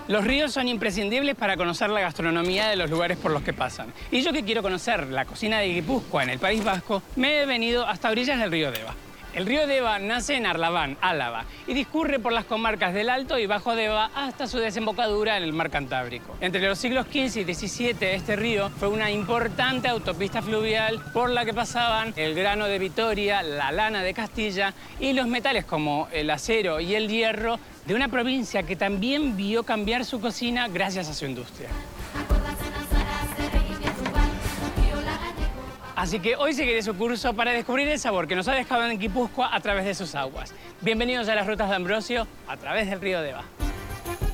Los ríos son imprescindibles para conocer la gastronomía de los lugares por los que pasan. Y yo que quiero conocer la cocina de Guipúzcoa en el País Vasco, me he venido hasta orillas del río Deva. El río Deva nace en Arlabán, Álava, y discurre por las comarcas del Alto y Bajo Deva hasta su desembocadura en el mar Cantábrico. Entre los siglos XV y XVII, este río fue una importante autopista fluvial por la que pasaban el grano de Vitoria, la lana de Castilla y los metales como el acero y el hierro de una provincia que también vio cambiar su cocina gracias a su industria. Así que hoy seguiré su curso para descubrir el sabor que nos ha dejado en Guipúzcoa a través de sus aguas. Bienvenidos a las rutas de Ambrosio a través del río Deva.